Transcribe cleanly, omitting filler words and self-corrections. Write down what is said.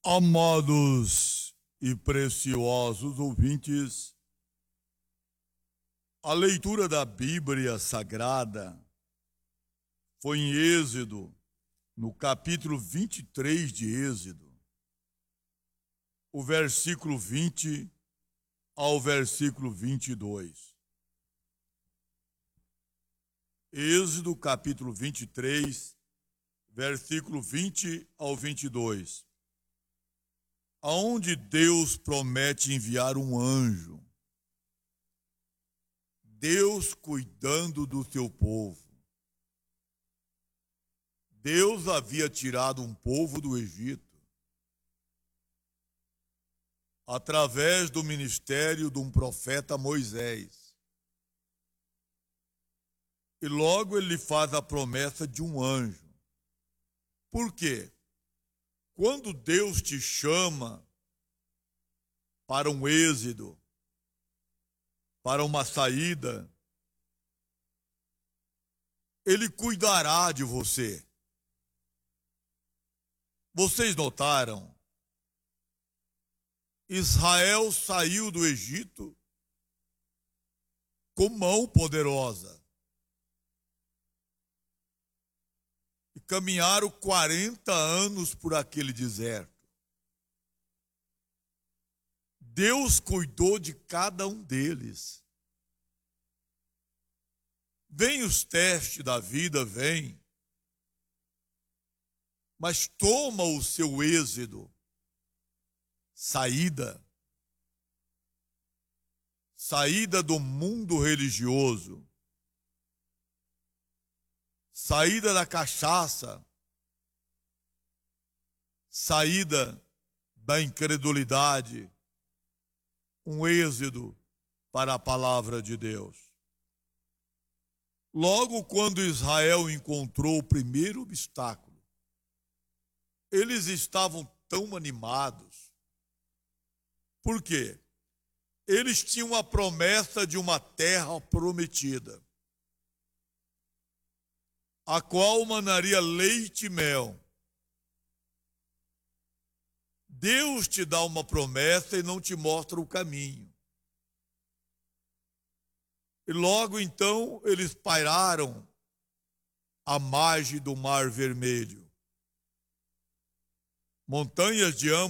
Amados e preciosos ouvintes, a leitura da Bíblia Sagrada foi em Êxodo, no capítulo 23 de Êxodo, o versículo 20 ao versículo 22. Êxodo, capítulo 23, versículo 20 ao 22. Aonde Deus promete enviar um anjo, Deus cuidando do seu povo. Deus havia tirado um povo do Egito através do ministério de um profeta Moisés. E logo ele faz a promessa de um anjo. Por quê? Quando Deus te chama para um êxodo, para uma saída, Ele cuidará de você. Vocês notaram? Israel saiu do Egito com mão poderosa. E caminharam 40 anos por aquele deserto. Deus cuidou de cada um deles. Vem os testes da vida, vem. Mas toma o seu êxodo, saída do mundo religioso, saída da cachaça, saída da incredulidade, um êxodo para a palavra de Deus. Logo quando Israel encontrou o primeiro obstáculo, eles estavam tão animados. Por quê? Eles tinham a promessa de uma terra prometida, a qual manaria leite e mel. Deus te dá uma promessa e não te mostra o caminho. E logo então eles pairaram à margem do Mar Vermelho. Montanhas de